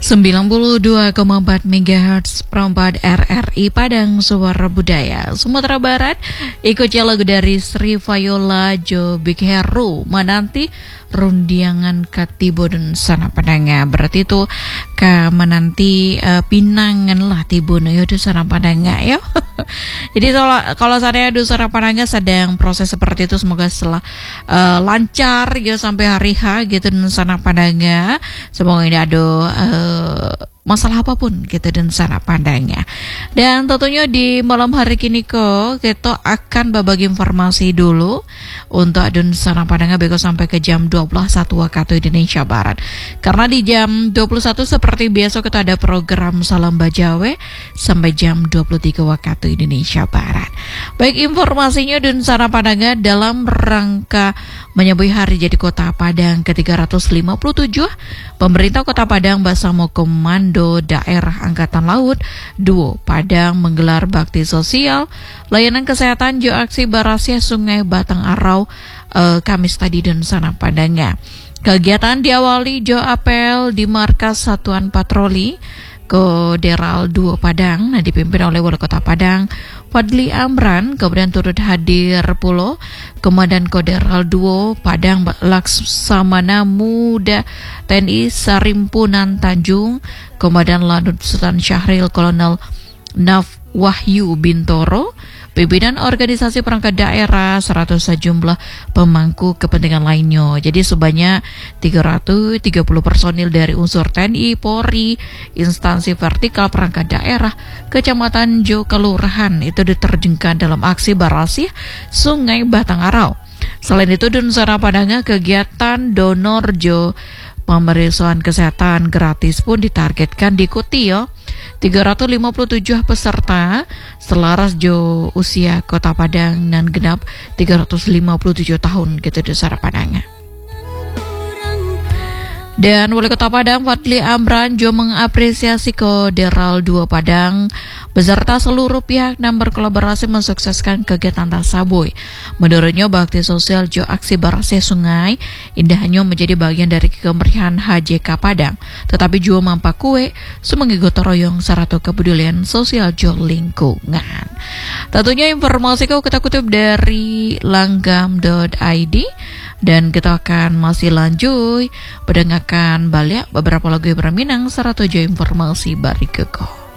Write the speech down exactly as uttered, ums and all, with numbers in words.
sembilan puluh dua koma empat megahertz perempat R R I Padang Suara Budaya Sumatera Barat. Ikutnya lagu dari Sri Viola Jo Big Heru menanti rundiangan katibo dan sana padanga. Berarti itu ke menanti uh, pinangan lah tibo no yaitu sana padanga ya. Jadi kalau kalau saya di sana padanga sedang proses seperti itu, semoga setelah uh, lancar ya sampai hari H gitu dan sana padanga. Semoga ini ada uh, masalah apapun gitu dan sana pandangnya. Dan tentunya di malam hari kini kok kita akan berbagi informasi dulu untuk dan sana pandangnya beko sampai ke jam dua belas satu waktu Indonesia Barat. Karena di jam dua puluh satu seperti biasa kita ada program Salam Bajawe sampai jam dua puluh tiga waktu Indonesia Barat. Baik, informasinya dan sana pandangnya dalam rangka menyambut hari jadi Kota Padang ke tiga ratus lima puluh tujuh, pemerintah Kota Padang bersama Komando Daerah Angkatan Laut Duo Padang menggelar bakti sosial layanan kesehatan Jo Aksi Barasia Sungai Batang Arau eh, Kamis tadi dan sana Padangnya. Kegiatan diawali Jo apel di markas Satuan Patroli Koderal Duo Padang, nah, dipimpin oleh Wali Kota Padang Fadli Amran. Kemudian turut hadir pula Komandan Koderal Duo Padang Laksamana Muda T N I Sarimpunan Tanjung, Komandan Lanut Sultan Syahril Kolonel Naf Wahyu Bintoro, pimpinan organisasi perangkat daerah, serta sejumlah pemangku kepentingan lainnya. Jadi sebanyak tiga ratus tiga puluh personil dari unsur T N I, Polri, instansi vertikal perangkat daerah, kecamatan Jo Kelurahan itu diterjunkan dalam aksi barasih Sungai Batang Arau. Selain itu, dan sana padangnya kegiatan donor Jo pemeriksaan kesehatan gratis pun ditargetkan diikuti ya. tiga ratus lima puluh tujuh peserta selaras jo usia Kota Padang dan genap tiga ratus lima puluh tujuh tahun gitu di sana Padangnya. Dan Wali Kota Padang Fadli Amran jo mengapresiasi Koderal Duo Padang beserta seluruh pihak dan berkolaborasi mensukseskan kegiatan tersebut. Menurutnya bakti sosial Jo Aksi Barasia Sungai indah hanya menjadi bagian dari kemeriahan H J K Padang, tetapi juga mampak kue sebagai gotong royong sarata kepedulian sosial Jo lingkungan. Tentunya informasi kau kita kutip dari langgam dot i d. Dan kita akan masih lanjut mendengarkan balik beberapa lagu yang berminang serta informasi bari keko.